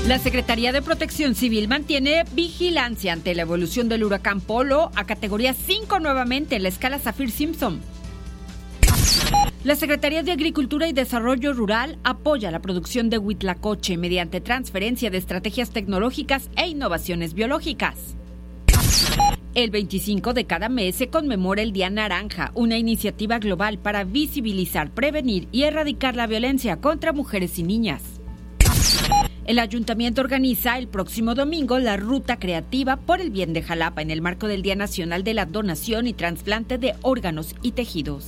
La Secretaría de Protección Civil mantiene vigilancia ante la evolución del huracán Polo a categoría 5 nuevamente en la escala Saffir-Simpson. La Secretaría de Agricultura y Desarrollo Rural apoya la producción de huitlacoche mediante transferencia de estrategias tecnológicas e innovaciones biológicas. El 25 de cada mes se conmemora el Día Naranja, una iniciativa global para visibilizar, prevenir y erradicar la violencia contra mujeres y niñas. El ayuntamiento organiza el próximo domingo la Ruta Creativa por el Bien de Jalapa en el marco del Día Nacional de la Donación y Trasplante de Órganos y Tejidos.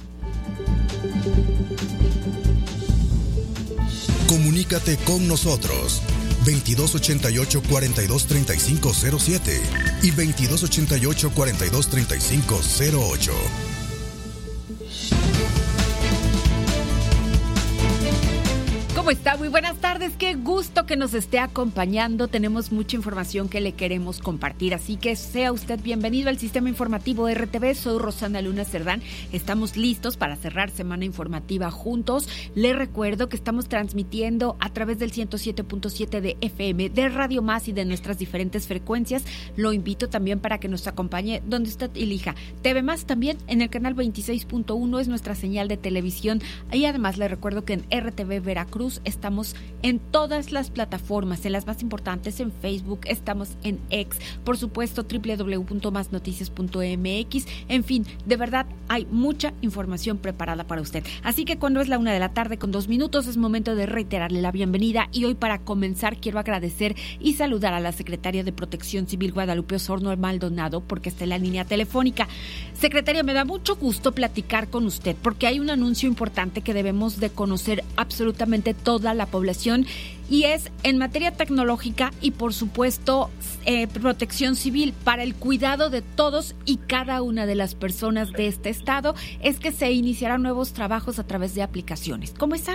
Comunícate con nosotros 2288-423507 y 2288-423508. ¿Cómo está? Muy buenas tardes, qué gusto que nos esté acompañando. Tenemos mucha información que le queremos compartir, así que sea usted bienvenido al Sistema Informativo RTV. Soy Rosana Luna Cerdán. Estamos listos para cerrar semana informativa juntos. Le recuerdo que estamos transmitiendo a través del 107.7 de FM, de Radio Más y de nuestras diferentes frecuencias. Lo invito también para que nos acompañe donde usted elija. TV Más también en el canal 26.1 es nuestra señal de televisión. Y además le recuerdo que en RTV Veracruz estamos en todas las plataformas, en las más importantes, en Facebook, estamos en X, por supuesto www.masnoticias.mx, en fin, de verdad hay mucha información preparada para usted. Así que cuando es la 1:02 es momento de reiterarle la bienvenida y hoy para comenzar quiero agradecer y saludar a la Secretaria de Protección Civil Guadalupe Osorno Maldonado porque está en la línea telefónica. Secretaria, me da mucho gusto platicar con usted porque hay un anuncio importante que debemos de conocer absolutamente toda la población y es en materia tecnológica y por supuesto protección civil para el cuidado de todos y cada una de las personas de este estado es que se iniciarán nuevos trabajos a través de aplicaciones. ¿Cómo está?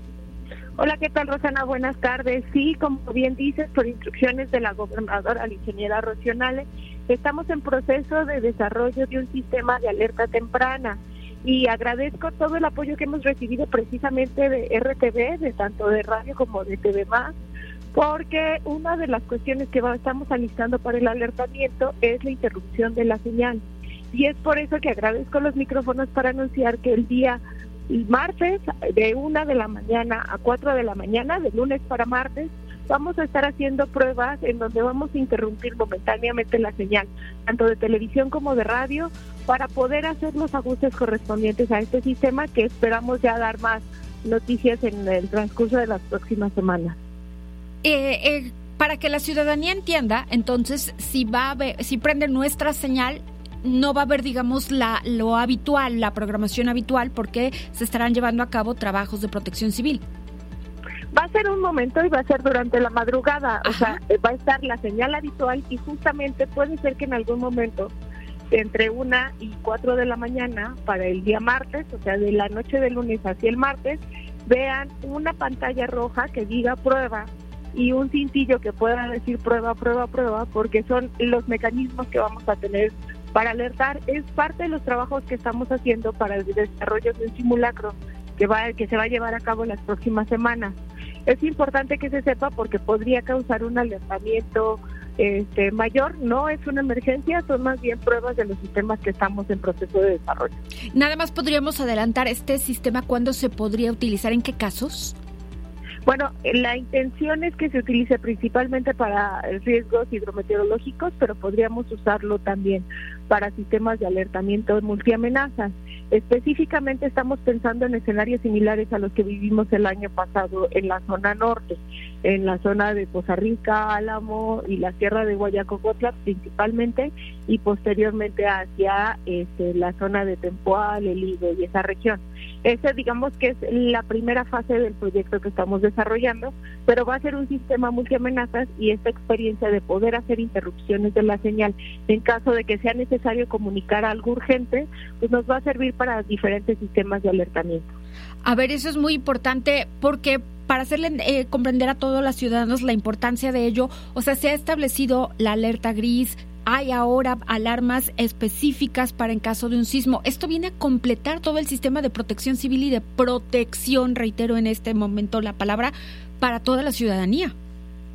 Hola, ¿qué tal, Rosana? Buenas tardes. Sí, como bien dices, por instrucciones de la gobernadora, la ingeniera Rocío Nale, estamos en proceso de desarrollo de un sistema de alerta temprana. Y agradezco todo el apoyo que hemos recibido precisamente de RTV, de tanto de radio como de TV Más, porque una de las cuestiones que estamos alistando para el alertamiento es la interrupción de la señal. Y es por eso que agradezco los micrófonos para anunciar que el día martes, de 1 de la mañana a 4 de la mañana, de lunes para martes, vamos a estar haciendo pruebas en donde vamos a interrumpir momentáneamente la señal, tanto de televisión como de radio, para poder hacer los ajustes correspondientes a este sistema que esperamos ya dar más noticias en el transcurso de las próximas semanas. Para que la ciudadanía entienda, entonces, si prende nuestra señal, no va a haber, digamos, lo habitual, la programación habitual, porque se estarán llevando a cabo trabajos de protección civil. Va a ser un momento y va a ser durante la madrugada. Ajá. O sea, va a estar la señal habitual y justamente puede ser que en algún momento entre 1 y 4 de la mañana para el día martes, o sea, de la noche del lunes hacia el martes, vean una pantalla roja que diga prueba y un cintillo que pueda decir prueba, prueba, prueba, porque son los mecanismos que vamos a tener para alertar. Es parte de los trabajos que estamos haciendo para el desarrollo de un simulacro que se va a llevar a cabo en las próximas semanas. Es importante que se sepa porque podría causar un alertamiento mayor. No es una emergencia, son más bien pruebas de los sistemas que estamos en proceso de desarrollo. Nada más podríamos adelantar este sistema, ¿cuándo se podría utilizar? ¿En qué casos? Bueno, la intención es que se utilice principalmente para riesgos hidrometeorológicos, pero podríamos usarlo también para sistemas de alertamiento multiamenazas. Específicamente estamos pensando en escenarios similares a los que vivimos el año pasado en la zona norte, en la zona de Poza Rica, Álamo y la Sierra de Guayacocotla principalmente, y posteriormente hacia la zona de Tempoal, El Higo y esa región. Ese, digamos que es la primera fase del proyecto que estamos desarrollando, pero va a ser un sistema multiamenazas y esta experiencia de poder hacer interrupciones de la señal en caso de que sea necesario comunicar algo urgente, pues nos va a servir para diferentes sistemas de alertamiento. A ver, eso es muy importante porque para hacerle comprender a todos los ciudadanos la importancia de ello, o sea, se ha establecido la alerta gris, hay ahora alarmas específicas para en caso de un sismo. Esto viene a completar todo el sistema de protección civil y de protección, reitero en este momento la palabra, para toda la ciudadanía.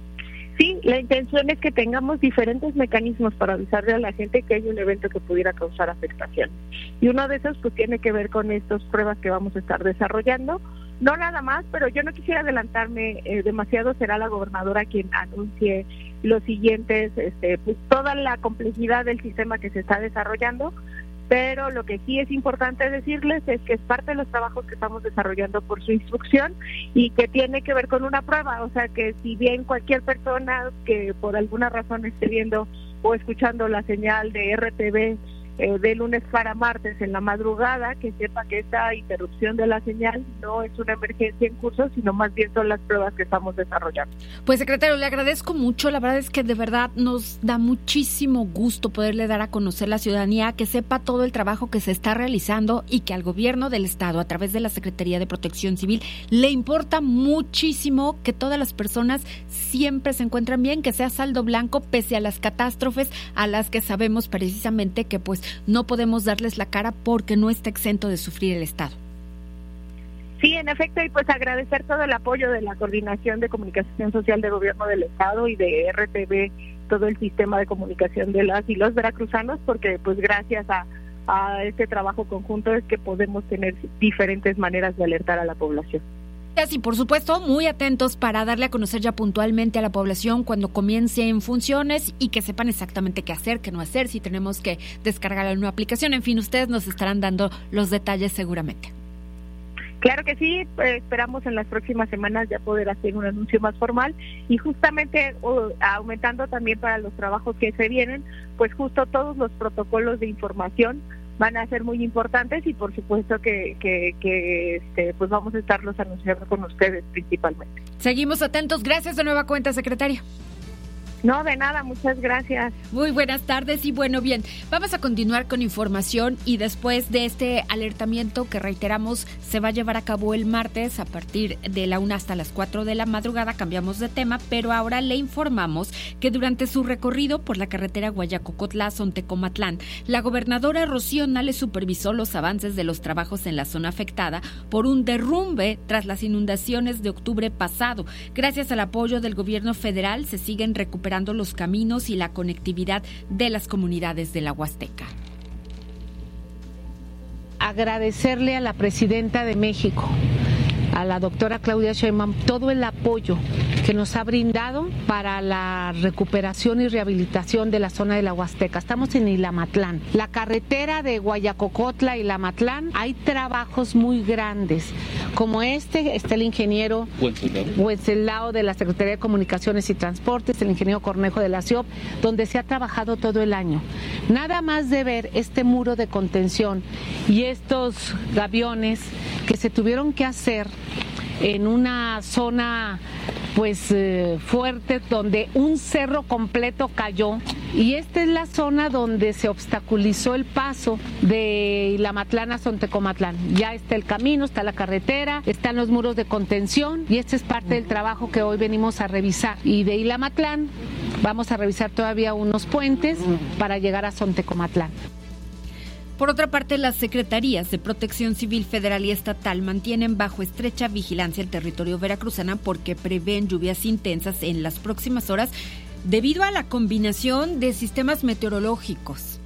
Sí, la intención es que tengamos diferentes mecanismos para avisarle a la gente que hay un evento que pudiera causar afectación. Y uno de esos pues tiene que ver con estas pruebas que vamos a estar desarrollando. No nada más, pero yo no quisiera adelantarme demasiado, será la gobernadora quien anuncie los siguientes, pues toda la complejidad del sistema que se está desarrollando. Pero lo que sí es importante decirles es que es parte de los trabajos que estamos desarrollando por su instrucción y que tiene que ver con una prueba, o sea que si bien cualquier persona que por alguna razón esté viendo o escuchando la señal de RTV de lunes para martes en la madrugada, que sepa que esta interrupción de la señal no es una emergencia en curso, sino más bien son las pruebas que estamos desarrollando. Pues secretario, le agradezco mucho, la verdad es que de verdad nos da muchísimo gusto poderle dar a conocer a la ciudadanía, que sepa todo el trabajo que se está realizando y que al gobierno del estado, a través de la Secretaría de Protección Civil, le importa muchísimo que todas las personas siempre se encuentren bien, que sea saldo blanco pese a las catástrofes a las que sabemos precisamente que pues no podemos darles la cara porque no está exento de sufrir el Estado. Sí, en efecto, y pues agradecer todo el apoyo de la Coordinación de Comunicación Social de Gobierno del Estado y de RTV, todo el sistema de comunicación de las y los veracruzanos, porque pues gracias a este trabajo conjunto es que podemos tener diferentes maneras de alertar a la población. Y por supuesto, muy atentos para darle a conocer ya puntualmente a la población cuando comience en funciones y que sepan exactamente qué hacer, qué no hacer, si tenemos que descargar alguna aplicación. En fin, ustedes nos estarán dando los detalles seguramente. Claro que sí, esperamos en las próximas semanas ya poder hacer un anuncio más formal y justamente aumentando también para los trabajos que se vienen, pues justo todos los protocolos de información van a ser muy importantes y por supuesto que pues vamos a estarlos anunciando con ustedes principalmente. Seguimos atentos. Gracias de nueva cuenta, secretaria. No, de nada, muchas gracias. Muy buenas tardes y bueno, bien, vamos a continuar con información y después de este alertamiento que reiteramos se va a llevar a cabo el martes a partir de la 1 hasta las 4 de la madrugada, cambiamos de tema, pero ahora le informamos que durante su recorrido por la carretera Guayacocotla-Sontecomatlán, la gobernadora Rocío Nale supervisó los avances de los trabajos en la zona afectada por un derrumbe tras las inundaciones de octubre pasado. Gracias al apoyo del gobierno federal se siguen recuperando los caminos y la conectividad de las comunidades de la Huasteca. Agradecerle a la presidenta de México, a la doctora Claudia Sheinbaum, todo el apoyo que nos ha brindado para la recuperación y rehabilitación de la zona de la Huasteca. Estamos en Ilamatlán. La carretera de Guayacocotla a Ilamatlán, hay trabajos muy grandes. Como está el ingeniero Wenceslao de la Secretaría de Comunicaciones y Transportes, el ingeniero Cornejo de la CIOP, donde se ha trabajado todo el año. Nada más de ver este muro de contención y estos gaviones que se tuvieron que hacer en una zona pues fuerte donde un cerro completo cayó y esta es la zona donde se obstaculizó el paso de Ilamatlán a Sontecomatlán. Ya está el camino, está la carretera, están los muros de contención y este es parte del trabajo que hoy venimos a revisar. Y de Ilamatlán vamos a revisar todavía unos puentes para llegar a Sontecomatlán. Por otra parte, las Secretarías de Protección Civil Federal y Estatal mantienen bajo estrecha vigilancia el territorio veracruzano porque prevén lluvias intensas en las próximas horas debido a la combinación de sistemas meteorológicos.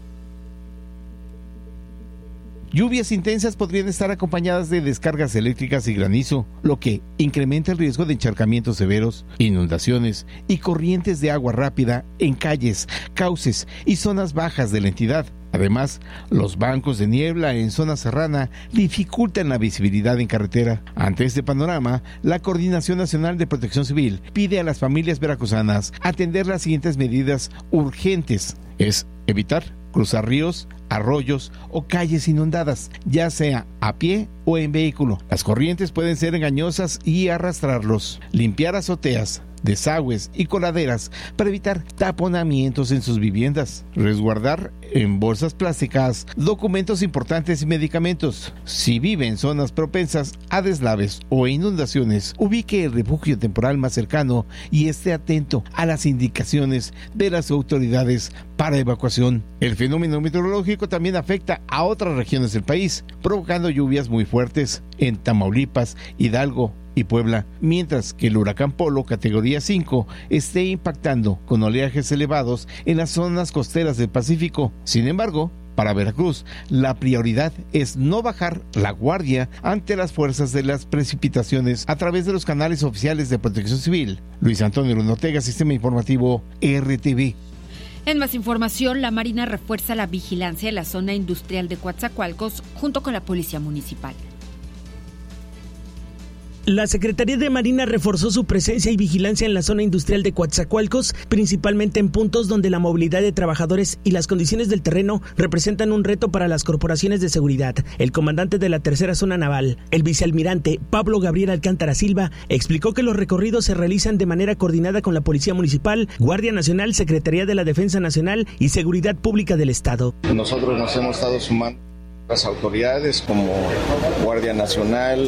Lluvias intensas podrían estar acompañadas de descargas eléctricas y granizo, lo que incrementa el riesgo de encharcamientos severos, inundaciones y corrientes de agua rápida en calles, cauces y zonas bajas de la entidad. Además, los bancos de niebla en zona serrana dificultan la visibilidad en carretera. Ante este panorama, la Coordinación Nacional de Protección Civil pide a las familias veracruzanas atender las siguientes medidas urgentes. Es evitar cruzar ríos, arroyos o calles inundadas, ya sea a pie o en vehículo. Las corrientes pueden ser engañosas y arrastrarlos. Limpiar azoteas, desagües y coladeras para evitar taponamientos en sus viviendas. Resguardar en bolsas plásticas documentos importantes y medicamentos. Si vive en zonas propensas a deslaves o inundaciones, ubique el refugio temporal más cercano y esté atento a las indicaciones de las autoridades para evacuación. El fenómeno meteorológico también afecta a otras regiones del país, provocando lluvias muy fuertes en Tamaulipas, Hidalgo, y Puebla, mientras que el huracán Polo, categoría 5, esté impactando con oleajes elevados en las zonas costeras del Pacífico. Sin embargo, para Veracruz, la prioridad es no bajar la guardia ante las fuerzas de las precipitaciones a través de los canales oficiales de Protección Civil. Luis Antonio Luna Ortega, Sistema Informativo RTV. En más información, la Marina refuerza la vigilancia en la zona industrial de Coatzacoalcos junto con la Policía Municipal. La Secretaría de Marina reforzó su presencia y vigilancia en la zona industrial de Coatzacoalcos, principalmente en puntos donde la movilidad de trabajadores y las condiciones del terreno representan un reto para las corporaciones de seguridad. El comandante de la Tercera Zona Naval, el vicealmirante Pablo Gabriel Alcántara Silva, explicó que los recorridos se realizan de manera coordinada con la Policía Municipal, Guardia Nacional, Secretaría de la Defensa Nacional y Seguridad Pública del Estado. Nosotros nos hemos estado sumando las autoridades como Guardia Nacional,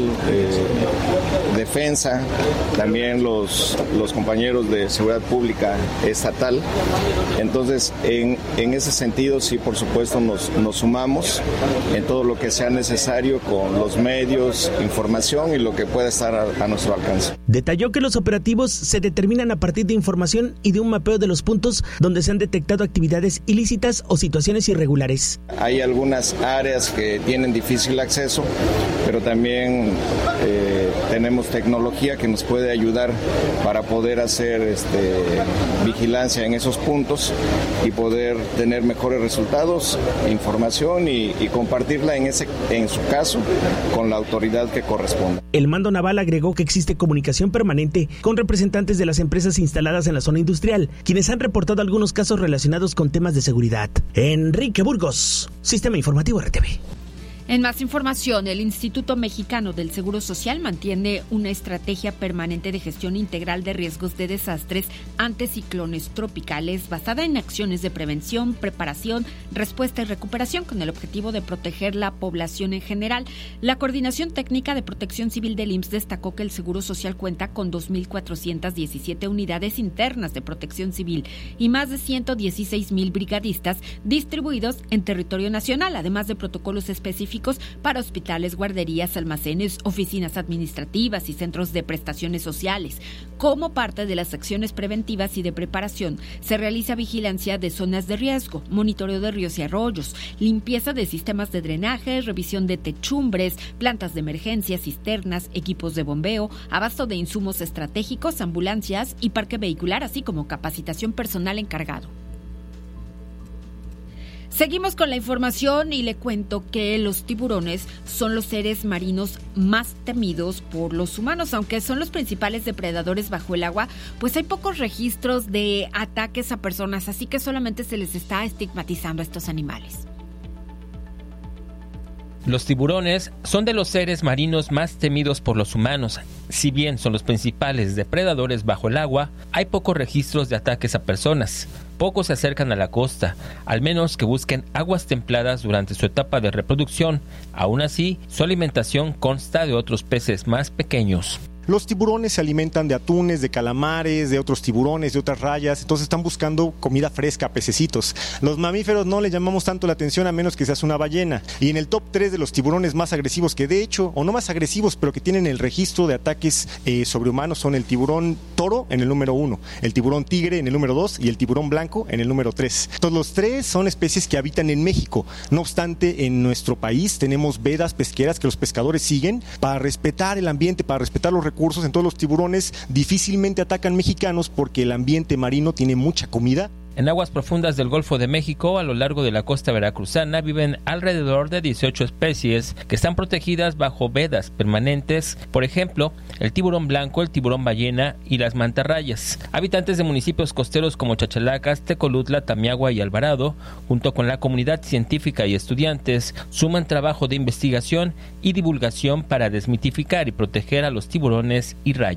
Defensa, también los compañeros de Seguridad Pública Estatal. Entonces, en ese sentido, sí, por supuesto, nos sumamos en todo lo que sea necesario con los medios, información y lo que pueda estar a nuestro alcance. Detalló que los operativos se determinan a partir de información y de un mapeo de los puntos donde se han detectado actividades ilícitas o situaciones irregulares. Hay algunas áreas que tienen difícil acceso, pero también tenemos tecnología que nos puede ayudar para poder hacer vigilancia en esos puntos y poder tener mejores resultados, información y compartirla en su caso con la autoridad que corresponda. El mando naval agregó que existe comunicación permanente con representantes de las empresas instaladas en la zona industrial, quienes han reportado algunos casos relacionados con temas de seguridad. Enrique Burgos, Sistema Informativo RTV. En más información, el Instituto Mexicano del Seguro Social mantiene una estrategia permanente de gestión integral de riesgos de desastres ante ciclones tropicales basada en acciones de prevención, preparación, respuesta y recuperación con el objetivo de proteger la población en general. La Coordinación Técnica de Protección Civil del IMSS destacó que el Seguro Social cuenta con 2.417 unidades internas de protección civil y más de 116,000 brigadistas distribuidos en territorio nacional, además de protocolos específicos para hospitales, guarderías, almacenes, oficinas administrativas y centros de prestaciones sociales. Como parte de las acciones preventivas y de preparación, se realiza vigilancia de zonas de riesgo, monitoreo de ríos y arroyos, limpieza de sistemas de drenaje, revisión de techumbres, plantas de emergencia, cisternas, equipos de bombeo, abasto de insumos estratégicos, ambulancias y parque vehicular, así como capacitación personal encargado. Seguimos con la información y le cuento que los tiburones son los seres marinos más temidos por los humanos. Aunque son los principales depredadores bajo el agua, pues hay pocos registros de ataques a personas, así que solamente se les está estigmatizando a estos animales. Los tiburones son de los seres marinos más temidos por los humanos. Si bien son los principales depredadores bajo el agua, hay pocos registros de ataques a personas. Pocos se acercan a la costa, al menos que busquen aguas templadas durante su etapa de reproducción. Aún así, su alimentación consta de otros peces más pequeños. Los tiburones se alimentan de atunes, de calamares, de otros tiburones, de otras rayas, entonces están buscando comida fresca, pececitos. Los mamíferos no les llamamos tanto la atención a menos que seas una ballena. Y en el top 3 de los tiburones más agresivos, que de hecho, o no más agresivos, pero que tienen el registro de ataques sobrehumanos, son el tiburón toro en el número 1, el tiburón tigre en el número 2 y el tiburón blanco en el número 3. Entonces los tres son especies que habitan en México. No obstante, en nuestro país tenemos vedas pesqueras que los pescadores siguen para respetar el ambiente, para respetar los recursos. Entonces los tiburones difícilmente atacan mexicanos porque el ambiente marino tiene mucha comida. En aguas profundas del Golfo de México, a lo largo de la costa veracruzana, viven alrededor de 18 especies que están protegidas bajo vedas permanentes, por ejemplo, el tiburón blanco, el tiburón ballena y las mantarrayas. Habitantes de municipios costeros como Chachalacas, Tecolutla, Tamiagua y Alvarado, junto con la comunidad científica y estudiantes, suman trabajo de investigación y divulgación para desmitificar y proteger a los tiburones y rayas.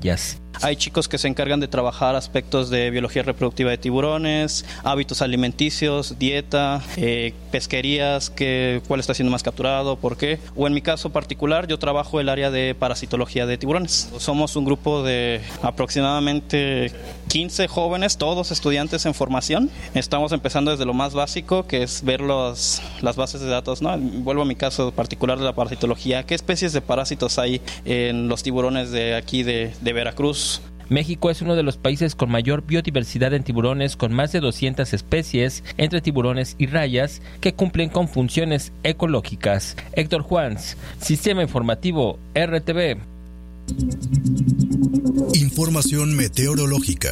Hay chicos que se encargan de trabajar aspectos de biología reproductiva de tiburones, hábitos alimenticios, dieta, pesquerías, cuál está siendo más capturado, por qué. O en mi caso particular, yo trabajo el área de parasitología de tiburones. Somos un grupo de aproximadamente 15 jóvenes, todos estudiantes en formación. Estamos empezando desde lo más básico, que es ver las bases de datos, ¿no? Vuelvo a mi caso particular de la parasitología. ¿Qué especies de parásitos hay en los tiburones de aquí de Veracruz? México es uno de los países con mayor biodiversidad en tiburones, con más de 200 especies entre tiburones y rayas que cumplen con funciones ecológicas. Héctor Juans, Sistema Informativo RTV. Información meteorológica.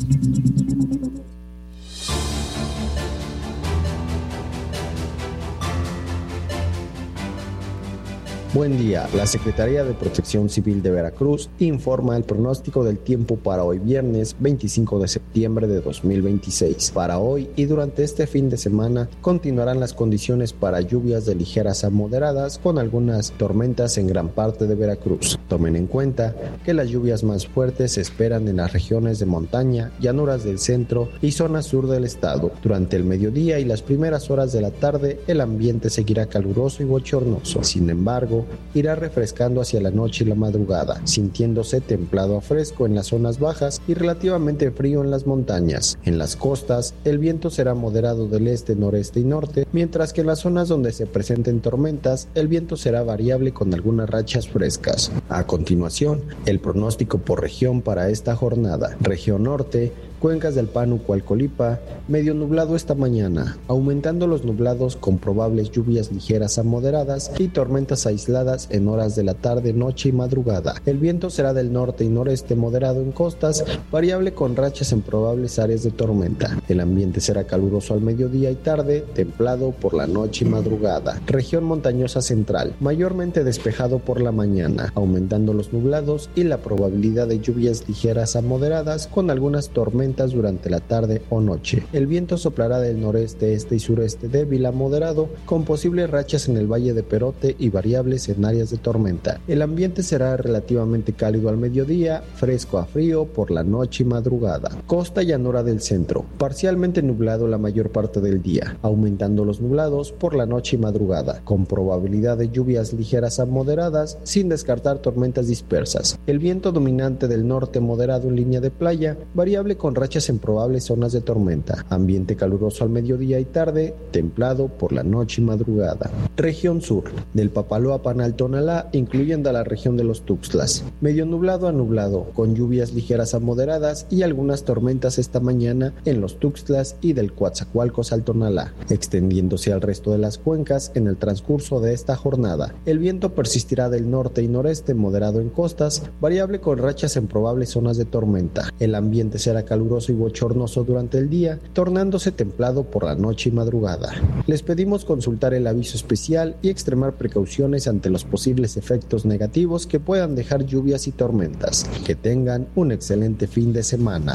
Buen día, la Secretaría de Protección Civil de Veracruz informa el pronóstico del tiempo para hoy viernes 25 de septiembre de 2026. Para hoy y durante este fin de semana continuarán las condiciones para lluvias de ligeras a moderadas con algunas tormentas en gran parte de Veracruz. Tomen en cuenta que las lluvias más fuertes se esperan en las regiones de montaña, llanuras del centro y zona sur del estado. Durante el mediodía y las primeras horas de la tarde el ambiente seguirá caluroso y bochornoso. Sin embargo, irá refrescando hacia la noche y la madrugada, sintiéndose templado a fresco en las zonas bajas y relativamente frío en las montañas. En las costas, el viento será moderado del este, noreste y norte, mientras que en las zonas donde se presenten tormentas, el viento será variable con algunas rachas frescas. A continuación, el pronóstico por región para esta jornada. Región norte, cuencas del Pánuco al Colipa, medio nublado esta mañana, aumentando los nublados con probables lluvias ligeras a moderadas y tormentas aisladas en horas de la tarde, noche y madrugada. El viento será del norte y noreste moderado en costas, variable con rachas en probables áreas de tormenta. El ambiente será caluroso al mediodía y tarde, templado por la noche y madrugada. Región montañosa central, mayormente despejado por la mañana, aumentando los nublados y la probabilidad de lluvias ligeras a moderadas con algunas tormentas durante la tarde o noche. El viento soplará del noreste, este y sureste débil a moderado, con posibles rachas en el Valle de Perote y variables en áreas de tormenta. El ambiente será relativamente cálido al mediodía, fresco a frío por la noche y madrugada. Costa y llanura del centro, parcialmente nublado la mayor parte del día, aumentando los nublados por la noche y madrugada, con probabilidad de lluvias ligeras a moderadas, sin descartar tormentas dispersas. El viento dominante del norte moderado en línea de playa, variable con rachas en probables zonas de tormenta. Ambiente caluroso al mediodía y tarde, templado por la noche y madrugada. Región sur, del Papaloapan al Tonalá, incluyendo a la región de los Tuxtlas. Medio nublado a nublado, con lluvias ligeras a moderadas y algunas tormentas esta mañana en los Tuxtlas y del Coatzacoalcos al Tonalá, extendiéndose al resto de las cuencas en el transcurso de esta jornada. El viento persistirá del norte y noreste moderado en costas, variable con rachas en probables zonas de tormenta. El ambiente será caluroso y bochornoso durante el día, tornándose templado por la noche y madrugada. Les pedimos consultar el aviso especial y extremar precauciones ante los posibles efectos negativos que puedan dejar lluvias y tormentas. Que tengan un excelente fin de semana.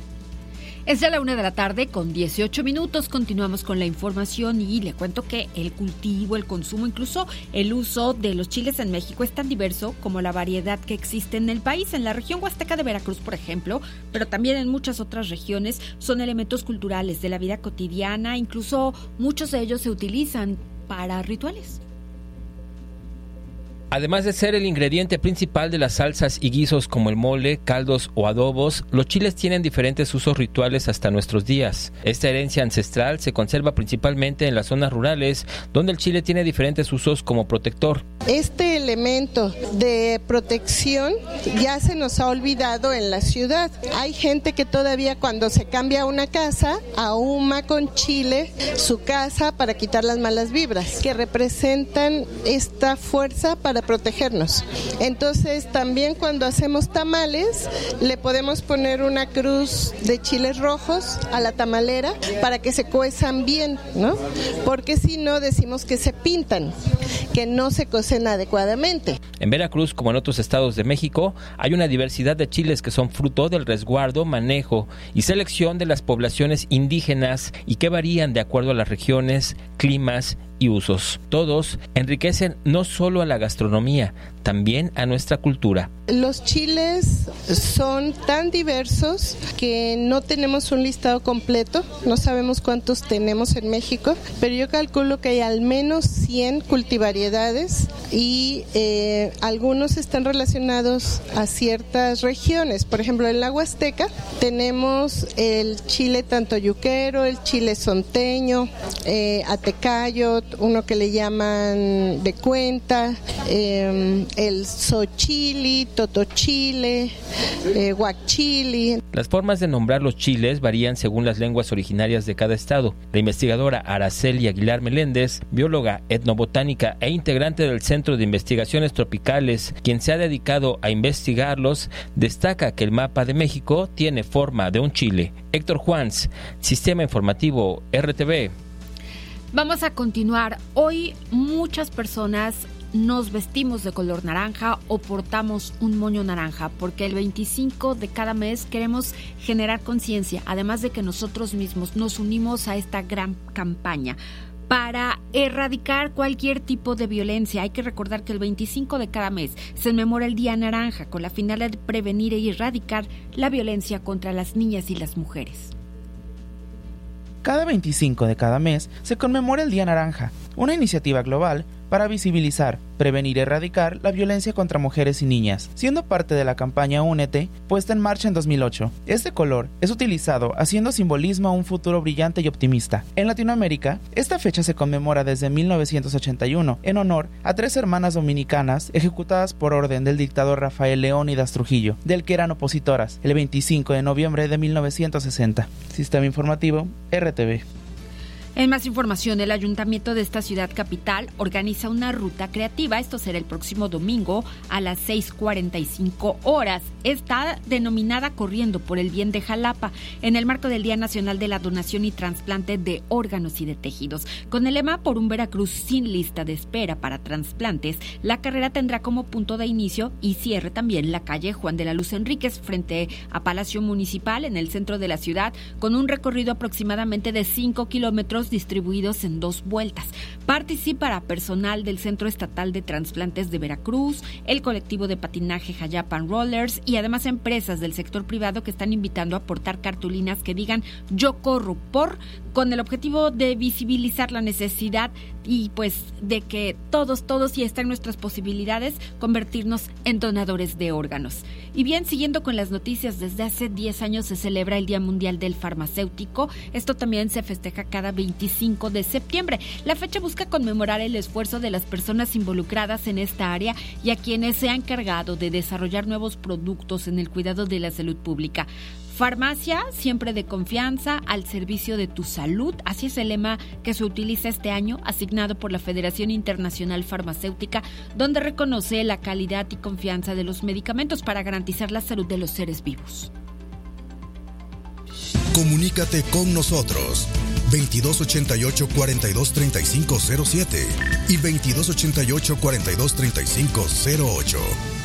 Es ya la 1:00 con 18 minutos. Continuamos con la información y le cuento que el cultivo, el consumo, incluso el uso de los chiles en México es tan diverso como la variedad que existe en el país. En la región huasteca de Veracruz, por ejemplo, pero también en muchas otras regiones, son elementos culturales de la vida cotidiana. Incluso muchos de ellos se utilizan para rituales. Además de ser el ingrediente principal de las salsas y guisos como el mole, caldos o adobos, los chiles tienen diferentes usos rituales hasta nuestros días. Esta herencia ancestral se conserva principalmente en las zonas rurales, donde el chile tiene diferentes usos como protector. Este elemento de protección ya se nos ha olvidado en la ciudad. Hay gente que todavía cuando se cambia una casa, ahuma con chile su casa para quitar las malas vibras, que representan esta fuerza para protegernos. Entonces también cuando hacemos tamales le podemos poner una cruz de chiles rojos a la tamalera para que se cuezan bien, ¿no? Porque si no decimos que se pintan, que no se cocen adecuadamente. En Veracruz, como en otros estados de México, hay una diversidad de chiles que son fruto del resguardo, manejo y selección de las poblaciones indígenas y que varían de acuerdo a las regiones, climas y usos. Todos enriquecen no solo a la gastronomía, también a nuestra cultura. Los chiles son tan diversos que no tenemos un listado completo, no sabemos cuántos tenemos en México, pero yo calculo que hay al menos 100 cultivariedades y algunos están relacionados a ciertas regiones. Por ejemplo, en la Huasteca tenemos el chile tantoyuquero, el chile sonteño, atecayo, uno que le llaman de cuenta, el xochili, totochile, huachili. Las formas de nombrar los chiles varían según las lenguas originarias de cada estado. La investigadora Araceli Aguilar Meléndez, bióloga, etnobotánica e integrante del Centro de Investigaciones Tropicales, quien se ha dedicado a investigarlos, destaca que el mapa de México tiene forma de un chile. Héctor Juans, Sistema Informativo RTV. Vamos a continuar. Hoy muchas personas nos vestimos de color naranja o portamos un moño naranja porque el 25 de cada mes queremos generar conciencia, además de que nosotros mismos nos unimos a esta gran campaña para erradicar cualquier tipo de violencia. Hay que recordar que el 25 de cada mes se conmemora el Día Naranja con la finalidad de prevenir y erradicar la violencia contra las niñas y las mujeres. Cada 25 de cada mes se conmemora el Día Naranja, una iniciativa global para visibilizar, prevenir y erradicar la violencia contra mujeres y niñas, siendo parte de la campaña Únete, puesta en marcha en 2008. Este color es utilizado haciendo simbolismo a un futuro brillante y optimista. En Latinoamérica, esta fecha se conmemora desde 1981 en honor a 3 hermanas dominicanas ejecutadas por orden del dictador Rafael Leónidas Trujillo, del que eran opositoras, el 25 de noviembre de 1960. Sistema Informativo, RTV. En más información, el ayuntamiento de esta ciudad capital organiza una ruta creativa. Esto será el próximo domingo a las 6:45 horas. Está denominada Corriendo por el Bien de Jalapa, en el marco del Día Nacional de la Donación y Trasplante de Órganos y de Tejidos. Con el lema Por un Veracruz sin lista de espera para trasplantes, la carrera tendrá como punto de inicio y cierre también la calle Juan de la Luz Enríquez, frente a Palacio Municipal, en el centro de la ciudad, con un recorrido aproximadamente de 5 kilómetros distribuidos en 2 vueltas. Participará personal del Centro Estatal de Transplantes de Veracruz, el colectivo de patinaje Jayapan Rollers y además empresas del sector privado que están invitando a aportar cartulinas que digan "Yo corro por", con el objetivo de visibilizar la necesidad y pues de que todos y está en nuestras posibilidades convertirnos en donadores de órganos. Y bien, siguiendo con las noticias, desde hace 10 años se celebra el Día Mundial del Farmacéutico. Esto también se festeja cada 25 de septiembre. La fecha busca conmemorar el esfuerzo de las personas involucradas en esta área y a quienes se han encargado de desarrollar nuevos productos en el cuidado de la salud pública. Farmacia, siempre de confianza, al servicio de tu salud. Así es el lema que se utiliza este año, asignado por la Federación Internacional Farmacéutica, donde reconoce la calidad y confianza de los medicamentos para garantizar la salud de los seres vivos. Comunícate con nosotros 2288-423507 y 2288-423508.